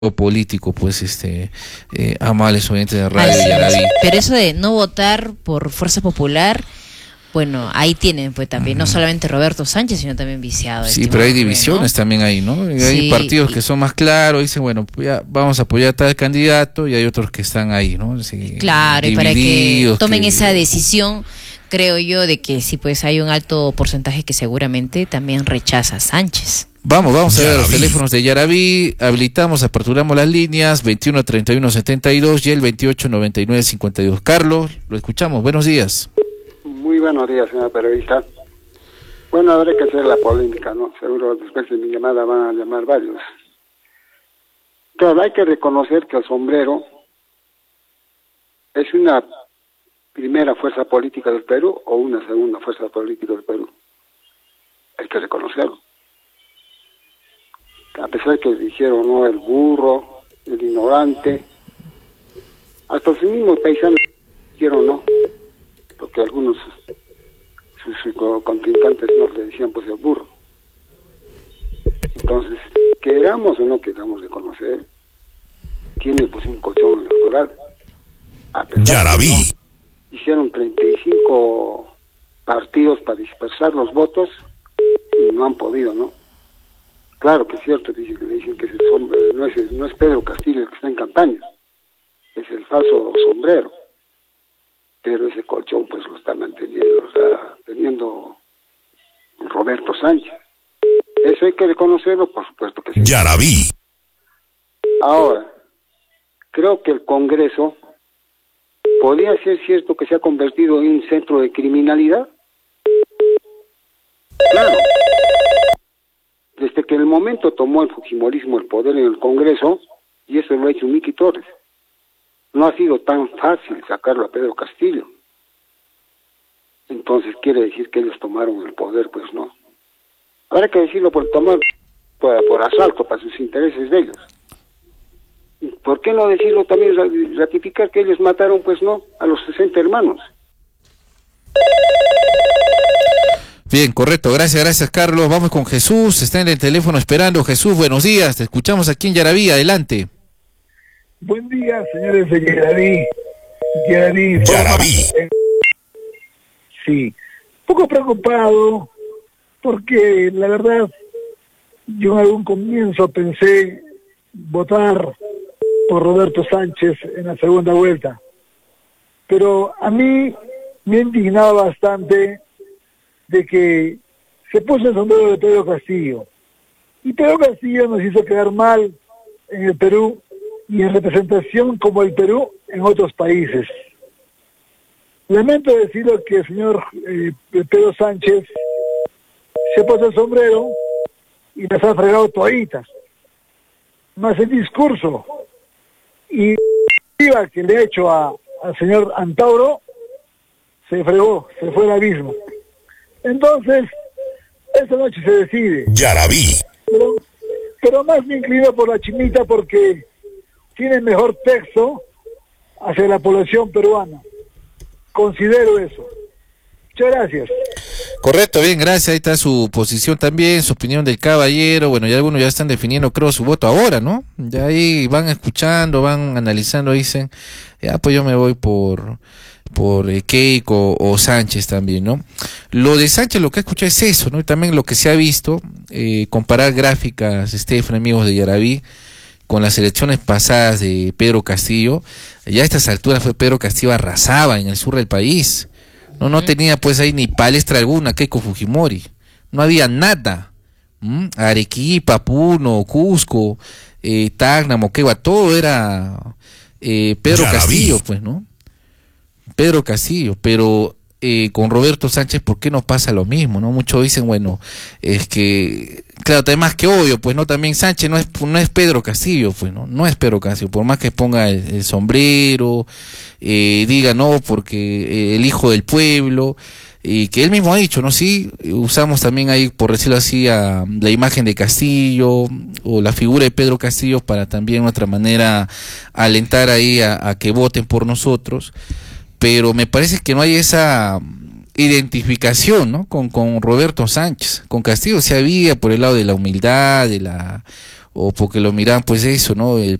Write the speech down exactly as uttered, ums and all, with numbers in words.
político, pues, este, eh, amables oyentes de Radio Así Yaraví. es. Pero eso de no votar por Fuerza Popular, bueno, ahí tienen pues también, no solamente Roberto Sánchez, sino también Viciado. Sí, pero hay divisiones, ¿no? También ahí, ¿no? Y hay Sí, partidos y... que son más claros, dicen, bueno, pues ya vamos a apoyar a tal candidato, y hay otros que están ahí, ¿no? Sí, claro, y para que tomen que... esa decisión, creo yo, de que sí, pues hay un alto porcentaje que seguramente también rechaza a Sánchez. Vamos, vamos a ver los teléfonos de Yaraví, habilitamos, aperturamos las líneas, veintiuno treinta y uno setenta y dos y el veintiocho noventa y nueve cincuenta y dos. Carlos, lo escuchamos, buenos días. Muy buenos días, señora periodista. Bueno, habrá que hacer la polémica, ¿no? Seguro después de mi llamada van a llamar varios. Claro, hay que reconocer que el sombrero es una primera fuerza política del Perú o una segunda fuerza política del Perú. Hay que reconocerlo. A pesar que dijeron, no, el burro, el ignorante, hasta los mismos paisanos dijeron, no, porque algunos sus, sus contrincantes no le decían, pues, el burro. Entonces, queramos o no queramos reconocer, tiene pues un colchón electoral. Yaraví. No, hicieron treinta y cinco partidos para dispersar los votos y no han podido, ¿no? Claro que es cierto, dicen, dicen que ese hombre, no, es, no es Pedro Castillo el que está en campaña, es el falso sombrero, pero ese colchón pues lo está manteniendo, lo está teniendo Roberto Sánchez. Eso hay que reconocerlo, por supuesto que sí. Yaraví. Ahora, creo que el Congreso podría ser cierto que se ha convertido en un centro de criminalidad. Claro. Desde que en el momento tomó el fujimorismo el poder en el Congreso, y eso lo ha hecho Miki Torres, no ha sido tan fácil sacarlo a Pedro Castillo. Entonces quiere decir que ellos tomaron el poder, pues no. Habrá que decirlo por tomar, por, por asalto, para sus intereses de ellos. ¿Por qué no decirlo también, ratificar que ellos mataron, pues no, a los sesenta hermanos? Bien, correcto, gracias, gracias Carlos. Vamos con Jesús, está en el teléfono esperando. Jesús, buenos días, te escuchamos aquí en Yaraví, adelante. Buen día, señores de Yaraví. Yaraví. Yaraví. Sí, un poco preocupado porque la verdad yo en algún comienzo pensé votar por Roberto Sánchez en la segunda vuelta, pero a mí me indignaba bastante de que se puso el sombrero de Pedro Castillo, y Pedro Castillo nos hizo quedar mal en el Perú y en representación como el Perú en otros países. Lamento decirlo que el señor eh, Pedro Sánchez se puso el sombrero y las ha fregado toditas, más el discurso y la que le ha hecho a, al señor Antauro se fregó, se fue al abismo. Entonces, esta noche se decide. Yaraví. Pero, pero más me inclino por la chinita porque tiene mejor texto hacia la población peruana. Considero eso. Muchas gracias. Correcto, bien, gracias. Ahí está su posición también, su opinión del caballero. Bueno, ya algunos ya están definiendo, creo, su voto ahora, ¿no? Ya ahí van escuchando, van analizando, dicen, ya pues yo me voy por por eh, Keiko o Sánchez también, ¿no? Lo de Sánchez, lo que he escuchado es eso, ¿no? Y también lo que se ha visto, eh, comparar gráficas, Estefan, amigos de Yaraví, con las elecciones pasadas de Pedro Castillo. Ya a estas alturas fue Pedro Castillo arrasaba en el sur del país. No, no tenía pues ahí ni palestra alguna Keiko Fujimori. No había nada. ¿Mm? Arequipa, Puno, Cusco, eh, Tacna, Moquegua, todo era eh, Pedro Yaraví. Castillo, pues, ¿no? Pedro Castillo, pero eh, con Roberto Sánchez, ¿por qué no pasa lo mismo, no? Muchos dicen, bueno, es que, claro, además que obvio, pues, ¿no? También Sánchez no es no es Pedro Castillo, pues, ¿no? No es Pedro Castillo, por más que ponga el, el sombrero, eh, diga, no, porque eh, el hijo del pueblo, y que él mismo ha dicho, ¿no? Sí, usamos también ahí, por decirlo así, a la imagen de Castillo, o la figura de Pedro Castillo, para también de otra manera alentar ahí a, a que voten por nosotros. Pero me parece que no hay esa identificación, ¿no? Con, con Roberto Sánchez. Con Castillo se había por el lado de la humildad, de la o porque lo miran, pues eso, ¿no? El